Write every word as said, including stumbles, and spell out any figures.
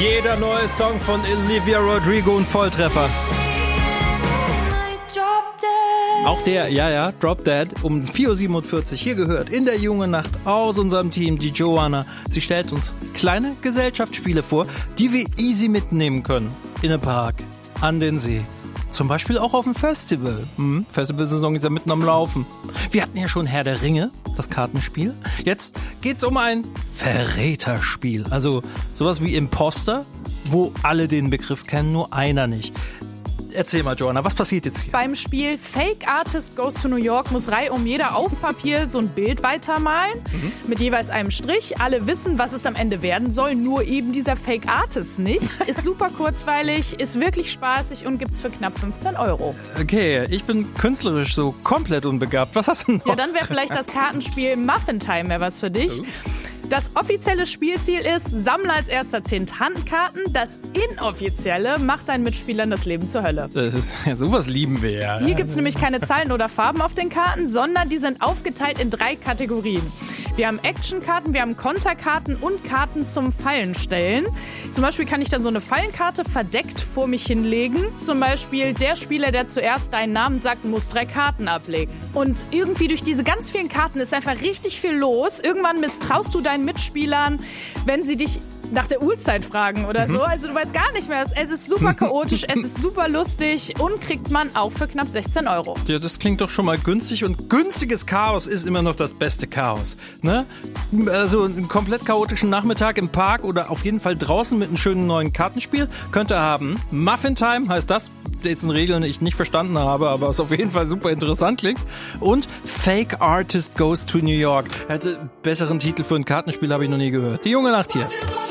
Jeder neue Song von Olivia Rodrigo und Volltreffer. Auch der, ja, ja, Drop Dead, um vier Uhr siebenundvierzig hier gehört, in der jungen Nacht aus unserem Team, die Joanna. Sie stellt uns kleine Gesellschaftsspiele vor, die wir easy mitnehmen können. In den Park, an den See, zum Beispiel auch auf dem Festival. Hm, Festivalsaison ist ja mitten am Laufen. Wir hatten ja schon Herr der Ringe, das Kartenspiel. Jetzt geht's um ein Verräterspiel, also sowas wie Imposter, wo alle den Begriff kennen, nur einer nicht. Erzähl mal, Joanna, was passiert jetzt hier? Beim Spiel Fake Artist Goes to New York muss reihum jeder auf Papier so ein Bild weitermalen, mhm. mit jeweils einem Strich. Alle wissen, was es am Ende werden soll, nur eben dieser Fake Artist nicht. Ist super kurzweilig, ist wirklich spaßig und gibt's für knapp fünfzehn Euro. Okay, ich bin künstlerisch so komplett unbegabt. Was hast du noch? Ja, dann wäre vielleicht das Kartenspiel Muffin Time mehr was für dich. Oh. Das offizielle Spielziel ist, sammle als erster zehn Tantenkarten. Das inoffizielle macht deinen Mitspielern das Leben zur Hölle. Ja, sowas lieben wir ja. Hier gibt es nämlich keine Zahlen oder Farben auf den Karten, sondern die sind aufgeteilt in drei Kategorien. Wir haben Actionkarten, wir haben Konterkarten und Karten zum Fallenstellen. Zum Beispiel kann ich dann so eine Fallenkarte verdeckt vor mich hinlegen. Zum Beispiel der Spieler, der zuerst deinen Namen sagt, muss drei Karten ablegen. Und irgendwie durch diese ganz vielen Karten ist einfach richtig viel los. Irgendwann misstraust du deinen Mitspielern, wenn sie dich nach der Uhrzeit fragen oder so. Also du weißt gar nicht mehr. Es ist super chaotisch, es ist super lustig und kriegt man auch für knapp sechzehn Euro. Ja, das klingt doch schon mal günstig und günstiges Chaos ist immer noch das beste Chaos. Ne? Also einen komplett chaotischen Nachmittag im Park oder auf jeden Fall draußen mit einem schönen neuen Kartenspiel könnt ihr haben. Muffin Time heißt das, dessen Regeln ich nicht verstanden habe, aber es auf jeden Fall super interessant klingt. Und Fake Artist Goes to New York. Also besseren Titel für ein Kartenspiel habe ich noch nie gehört. Die junge Nacht hier.